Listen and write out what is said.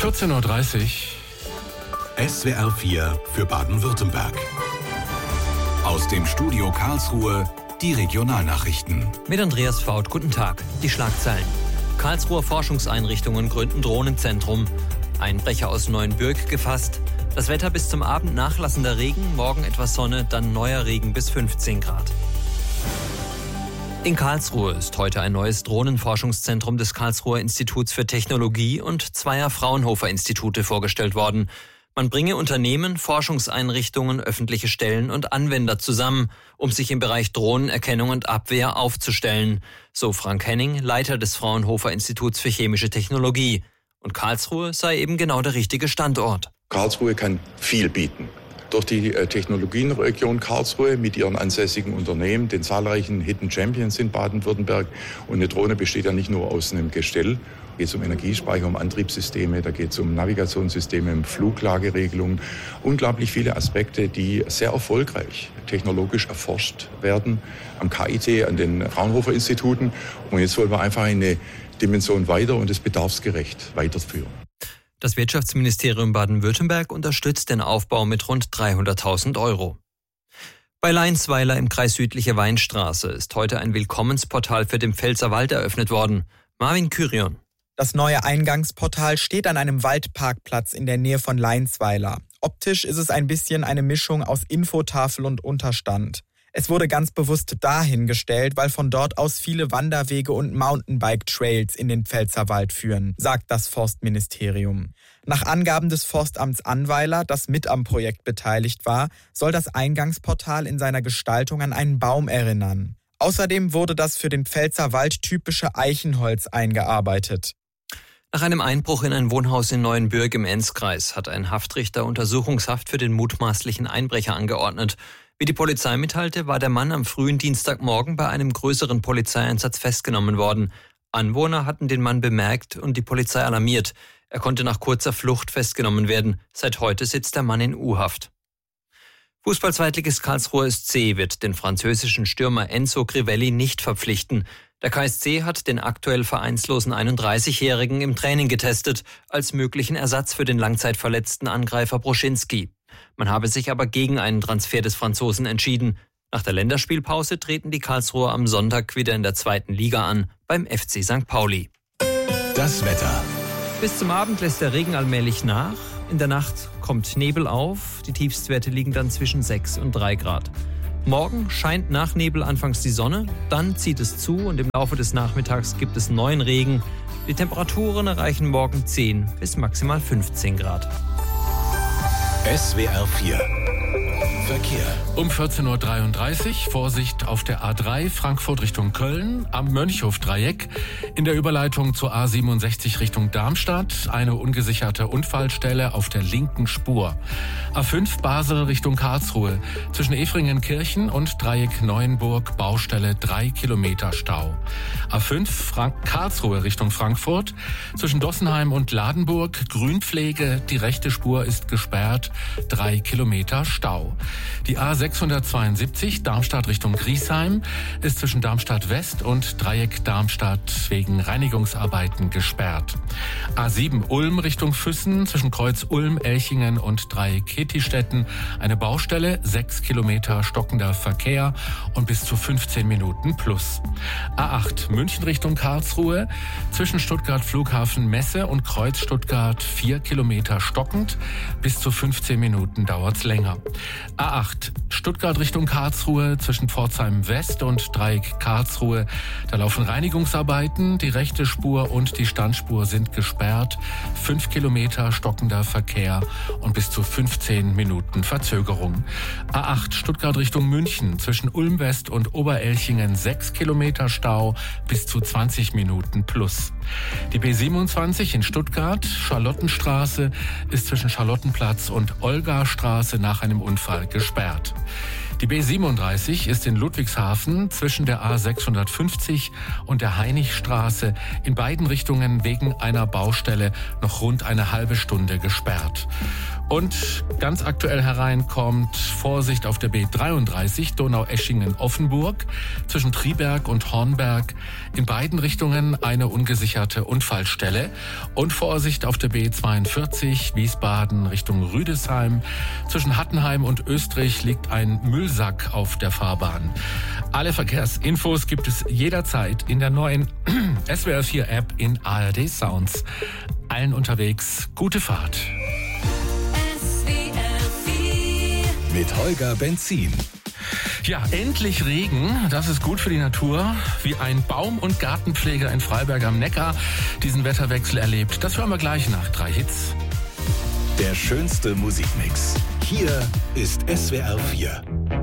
14.30 Uhr. SWR 4 für Baden-Württemberg. Aus dem Studio Karlsruhe die Regionalnachrichten. Mit Andreas Faut, guten Tag. Die Schlagzeilen. Karlsruher Forschungseinrichtungen gründen Drohnenzentrum. Einbrecher aus Neuenbürg gefasst. Das Wetter bis zum Abend nachlassender Regen, morgen etwas Sonne, dann neuer Regen bis 15 Grad. In Karlsruhe ist heute ein neues Drohnenforschungszentrum des Karlsruher Instituts für Technologie und zweier Fraunhofer-Institute vorgestellt worden. Man bringe Unternehmen, Forschungseinrichtungen, öffentliche Stellen und Anwender zusammen, um sich im Bereich Drohnenerkennung und Abwehr aufzustellen. So Frank Henning, Leiter des Fraunhofer Instituts für chemische Technologie. Und Karlsruhe sei eben genau der richtige Standort. Karlsruhe kann viel bieten. Durch die Technologienregion Karlsruhe mit ihren ansässigen Unternehmen, den zahlreichen Hidden Champions in Baden-Württemberg. Und eine Drohne besteht ja nicht nur aus einem Gestell. Da geht es um Energiespeicher, um Antriebssysteme, da geht es um Navigationssysteme, um Fluglageregelungen. Unglaublich viele Aspekte, die sehr erfolgreich technologisch erforscht werden am KIT, an den Fraunhofer-Instituten. Und jetzt wollen wir einfach eine Dimension weiter und es bedarfsgerecht weiterführen. Das Wirtschaftsministerium Baden-Württemberg unterstützt den Aufbau mit rund 300.000 Euro. Bei Leinsweiler im Kreis Südliche Weinstraße ist heute ein Willkommensportal für den Pfälzerwald eröffnet worden. Marvin Kyrion. Das neue Eingangsportal steht an einem Waldparkplatz in der Nähe von Leinsweiler. Optisch ist es ein bisschen eine Mischung aus Infotafel und Unterstand. Es wurde ganz bewusst dahingestellt, weil von dort aus viele Wanderwege und Mountainbike-Trails in den Pfälzerwald führen, sagt das Forstministerium. Nach Angaben des Forstamts Annweiler, das mit am Projekt beteiligt war, soll das Eingangsportal in seiner Gestaltung an einen Baum erinnern. Außerdem wurde das für den Pfälzerwald typische Eichenholz eingearbeitet. Nach einem Einbruch in ein Wohnhaus in Neuenbürg im Enzkreis hat ein Haftrichter Untersuchungshaft für den mutmaßlichen Einbrecher angeordnet. Wie die Polizei mitteilte, war der Mann am frühen Dienstagmorgen bei einem größeren Polizeieinsatz festgenommen worden. Anwohner hatten den Mann bemerkt und die Polizei alarmiert. Er konnte nach kurzer Flucht festgenommen werden. Seit heute sitzt der Mann in U-Haft. Fußball-Zweitligist Karlsruher SC wird den französischen Stürmer Enzo Crivelli nicht verpflichten. Der KSC hat den aktuell vereinslosen 31-Jährigen im Training getestet, als möglichen Ersatz für den langzeitverletzten Angreifer Broschinski. Man habe sich aber gegen einen Transfer des Franzosen entschieden. Nach der Länderspielpause treten die Karlsruher am Sonntag wieder in der 2. Liga an, beim FC St. Pauli. Das Wetter. Bis zum Abend lässt der Regen allmählich nach. In der Nacht kommt Nebel auf. Die Tiefstwerte liegen dann zwischen 6 und 3 Grad. Morgen scheint nach Nebel anfangs die Sonne, dann zieht es zu und im Laufe des Nachmittags gibt es neuen Regen. Die Temperaturen erreichen morgen 10 bis maximal 15 Grad. SWR 4 Verkehr. Um 14.33 Uhr Vorsicht auf der A3 Frankfurt Richtung Köln am Mönchhof-Dreieck. In der Überleitung zur A67 Richtung Darmstadt eine ungesicherte Unfallstelle auf der linken Spur. A5 Basel Richtung Karlsruhe. Zwischen Efringenkirchen und Dreieck Neuenburg Baustelle 3 Kilometer Stau. A5 Karlsruhe Richtung Frankfurt. Zwischen Dossenheim und Ladenburg Grünpflege. Die rechte Spur ist gesperrt. 3 Kilometer Stau. Die A672 Darmstadt Richtung Griesheim ist zwischen Darmstadt West und Dreieck Darmstadt wegen Reinigungsarbeiten gesperrt. A7 Ulm Richtung Füssen zwischen Kreuz Ulm, Elchingen und Dreieck Ketistetten eine Baustelle, 6 Kilometer stockender Verkehr und bis zu 15 Minuten plus. A8 München Richtung Karlsruhe zwischen Stuttgart Flughafen Messe und Kreuz Stuttgart 4 Kilometer stockend, bis zu 15 Minuten dauert's länger. A8 Stuttgart Richtung Karlsruhe zwischen Pforzheim West und Dreieck Karlsruhe. Da laufen Reinigungsarbeiten, die rechte Spur und die Standspur sind gesperrt. 5 Kilometer stockender Verkehr und bis zu 15 Minuten Verzögerung. A8 Stuttgart Richtung München zwischen Ulm West und Oberelchingen 6 Kilometer Stau, bis zu 20 Minuten plus. Die B27 in Stuttgart, Charlottenstraße, ist zwischen Charlottenplatz und Olgastraße nach einem Unfall gesperrt. Die B37 ist in Ludwigshafen zwischen der A650 und der Hainichstraße in beiden Richtungen wegen einer Baustelle noch rund eine halbe Stunde gesperrt. Und ganz aktuell hereinkommt Vorsicht auf der B33 Donaueschingen-Offenburg zwischen Triberg und Hornberg. In beiden Richtungen eine ungesicherte Unfallstelle. Und Vorsicht auf der B42 Wiesbaden Richtung Rüdesheim. Zwischen Hattenheim und Österreich liegt ein Müllsack auf der Fahrbahn. Alle Verkehrsinfos gibt es jederzeit in der neuen SWR 4 App in ARD Sounds. Allen unterwegs gute Fahrt. Mit Holger Benzin. Ja, endlich Regen. Das ist gut für die Natur. Wie ein Baum- und Gartenpfleger in Freiberg am Neckar diesen Wetterwechsel erlebt. Das hören wir gleich nach 3 Hits. Der schönste Musikmix. Hier ist SWR 4.